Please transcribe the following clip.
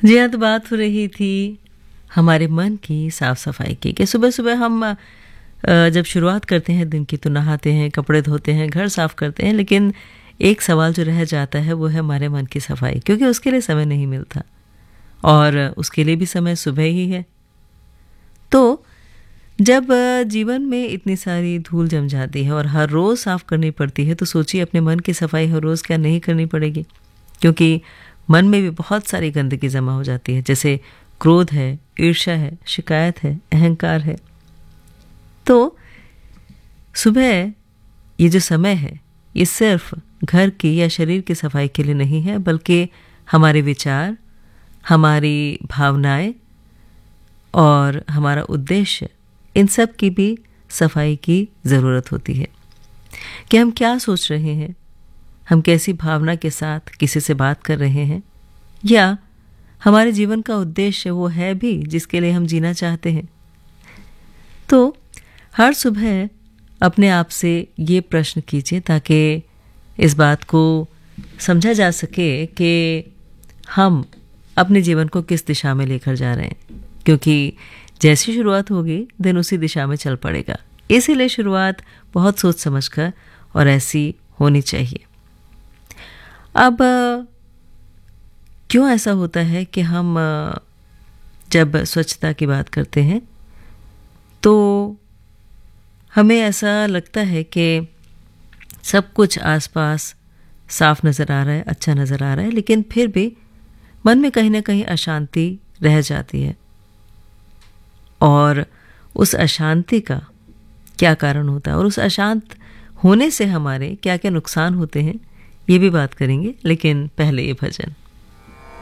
जी हाँ, तो बात हो रही थी हमारे मन की साफ सफाई की कि सुबह सुबह हम जब शुरुआत करते हैं दिन की तो नहाते हैं, कपड़े धोते हैं, घर साफ करते हैं, लेकिन एक सवाल जो रह जाता है वो है हमारे मन की सफाई, क्योंकि उसके लिए समय नहीं मिलता और उसके लिए भी समय सुबह ही है। तो जब जीवन में इतनी सारी धूल जम जाती है और हर रोज़ साफ करनी पड़ती है, तो सोचिए अपने मन की सफाई हर रोज़ क्या नहीं करनी पड़ेगी, क्योंकि मन में भी बहुत सारी गंदगी जमा हो जाती है, जैसे क्रोध है, ईर्ष्या है, शिकायत है, अहंकार है। तो सुबह ये जो समय है, ये सिर्फ घर की या शरीर की सफाई के लिए नहीं है, बल्कि हमारे विचार, हमारी भावनाएं और हमारा उद्देश्य, इन सब की भी सफाई की ज़रूरत होती है कि हम क्या सोच रहे हैं, हम कैसी भावना के साथ किसी से बात कर रहे हैं, या हमारे जीवन का उद्देश्य वो है भी जिसके लिए हम जीना चाहते हैं। तो हर सुबह अपने आप से ये प्रश्न कीजिए ताकि इस बात को समझा जा सके कि हम अपने जीवन को किस दिशा में लेकर जा रहे हैं, क्योंकि जैसी शुरुआत होगी दिन उसी दिशा में चल पड़ेगा। इसीलिए शुरुआत बहुत सोच समझकर और ऐसी होनी चाहिए। अब क्यों ऐसा होता है कि हम जब स्वच्छता की बात करते हैं तो हमें ऐसा लगता है कि सब कुछ आसपास साफ नज़र आ रहा है, अच्छा नज़र आ रहा है, लेकिन फिर भी मन में कहीं ना कहीं अशांति रह जाती है। और उस अशांति का क्या कारण होता है और उस अशांत होने से हमारे क्या क्या नुकसान होते हैं, ये भी बात करेंगे, लेकिन पहले ये भजन।